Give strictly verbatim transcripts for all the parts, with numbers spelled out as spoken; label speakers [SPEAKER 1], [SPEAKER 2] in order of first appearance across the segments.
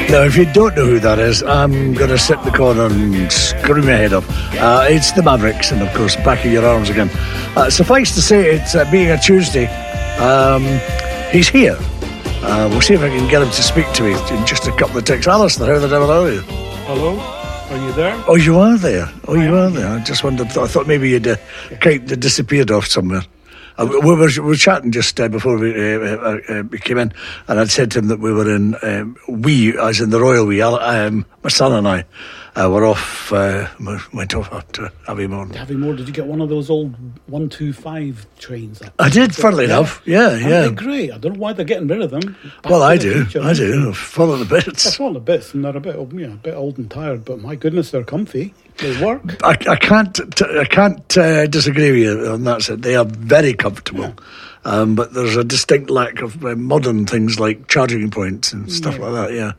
[SPEAKER 1] Now, if you don't know who that is, I'm going to sit in the corner and screw my head up. Uh, it's the Mavericks, and of course, back in your arms again. Uh, suffice to say, it's uh, being a Tuesday. Um, he's here. Uh, we'll see if I can get him to speak to me in just a couple of ticks. Alistair, how the devil are you?
[SPEAKER 2] Hello, are you there?
[SPEAKER 1] Oh, you are there. Oh, you are there. I just wondered. I thought maybe you'd uh, kind of disappeared off somewhere. Uh, we, were, we were chatting just uh, before we, uh, uh, uh, we came in, and I'd said to him that we were in, um, we, as in the Royal We, um, my son and I, uh, were off, uh, went off to Aviemore.
[SPEAKER 2] Aviemore, did you get one of those old one two five trains?
[SPEAKER 1] I did, funnily yeah. enough, yeah, yeah.
[SPEAKER 2] They're great. I don't know why they're getting rid of them. Back
[SPEAKER 1] well, I do, future, I do, I've fallen to bits.
[SPEAKER 2] I've fallen to bits, and they're a bit, you know, a bit old and tired, but my goodness, they're comfy. They work.
[SPEAKER 1] I, I can't t- I can't uh, disagree with you on that side. They are very comfortable. Yeah. Um, but there's a distinct lack of uh, modern things like charging points and stuff yeah. like that, yeah.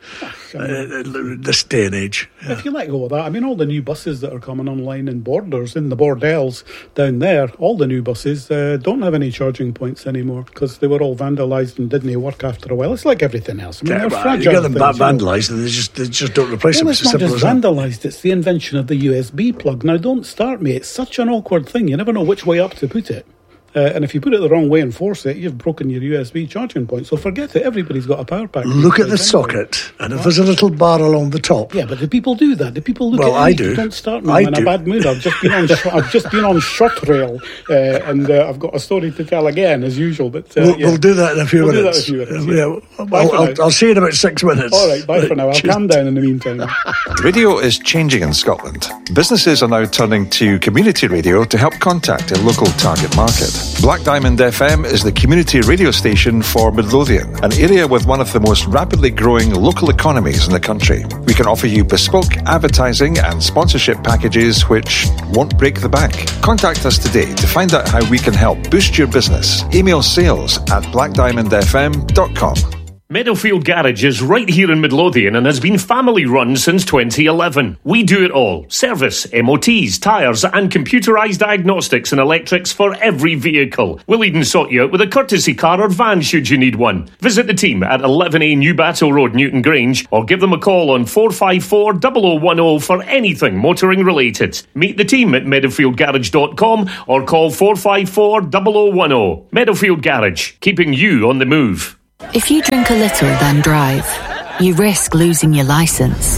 [SPEAKER 1] Uh, this day and age. Yeah.
[SPEAKER 2] If you let go of that, I mean, all the new buses that are coming online in Borders, in the Bordels down there, all the new buses uh, don't have any charging points anymore because they were all vandalised and didn't work after a while. It's like everything else. I mean,
[SPEAKER 1] yeah,
[SPEAKER 2] they're
[SPEAKER 1] well, you get them things, vandalised you know. and they just, they just don't replace
[SPEAKER 2] well,
[SPEAKER 1] them.
[SPEAKER 2] It's, it's not just vandalised, it's the invention of the U S B plug. Now, don't start me. It's such an awkward thing. You never know which way up to put it. Uh, and if you put it the wrong way and force it, you've broken your U S B charging point. So forget it. Everybody's got a power pack.
[SPEAKER 1] Look at the socket, and if there's a little bar along the top.
[SPEAKER 2] Yeah, but do people do that? Do people look
[SPEAKER 1] well,
[SPEAKER 2] at it?
[SPEAKER 1] I do.
[SPEAKER 2] Don't start me.
[SPEAKER 1] I
[SPEAKER 2] I'm in
[SPEAKER 1] do.
[SPEAKER 2] a bad mood. I've just been on. sh- I've just been on short rail, uh, and uh, I've got a story to tell again, as usual. But uh,
[SPEAKER 1] we'll,
[SPEAKER 2] yeah.
[SPEAKER 1] we'll do that in a few
[SPEAKER 2] we'll
[SPEAKER 1] minutes.
[SPEAKER 2] Do that in a few
[SPEAKER 1] minutes.
[SPEAKER 2] Yeah.
[SPEAKER 1] Yeah. I'll, I'll, I'll see you in about six minutes.
[SPEAKER 2] All right. Bye right. for now. I'll Cheers. calm down in the meantime.
[SPEAKER 3] Radio is changing in Scotland. Businesses are now turning to community radio to help contact a local target market. Black Diamond F M is the community radio station for Midlothian, an area with one of the most rapidly growing local economies in the country. We can offer you bespoke advertising and sponsorship packages which won't break the bank. Contact us today to find out how we can help boost your business. Email sales at black diamond f m dot com.
[SPEAKER 4] Meadowfield Garage is right here in Midlothian and has been family run since twenty eleven. We do it all. Service, M O Ts, tyres and computerised diagnostics and electrics for every vehicle. We'll even sort you out with a courtesy car or van should you need one. Visit the team at eleven A New Battle Road, Newton Grange, or give them a call on four five four, zero zero one zero for anything motoring related. Meet the team at meadowfield garage dot com or call four five four, zero zero one zero. Meadowfield Garage, keeping you on the move.
[SPEAKER 5] If you drink a little then drive, you risk losing your licence.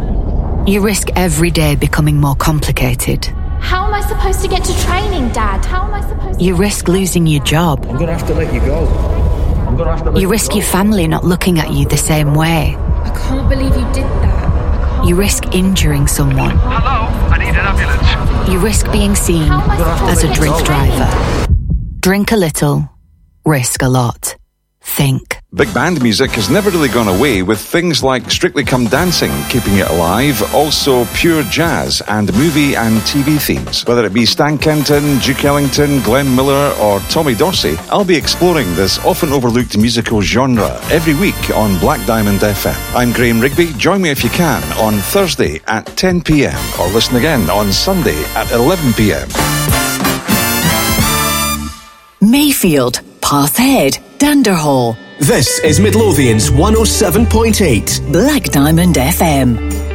[SPEAKER 5] You risk every day becoming more complicated.
[SPEAKER 6] How am I supposed to get to training, Dad? How am I supposed to...
[SPEAKER 5] You risk losing your job.
[SPEAKER 7] I'm going to have to let you go. I'm going to have to let
[SPEAKER 5] You risk
[SPEAKER 7] you
[SPEAKER 5] your family not looking at you the same way.
[SPEAKER 6] I can't believe you did that.
[SPEAKER 5] You risk injuring someone.
[SPEAKER 8] Hello, I need an ambulance.
[SPEAKER 5] You risk being seen as a drink driver. Drink a little, risk a lot. Think.
[SPEAKER 3] Big band music has never really gone away, with things like Strictly Come Dancing keeping it alive, also pure jazz and movie and T V themes. Whether it be Stan Kenton, Duke Ellington, Glenn Miller or Tommy Dorsey, I'll be exploring this often overlooked musical genre every week on Black Diamond F M. I'm Graham Rigby. Join me if you can on Thursday at ten p m or listen again on Sunday at eleven p m.
[SPEAKER 9] Mayfield, Pathhead, Danderhall.
[SPEAKER 10] This is Midlothian's one oh seven point eight
[SPEAKER 9] Black Diamond F M.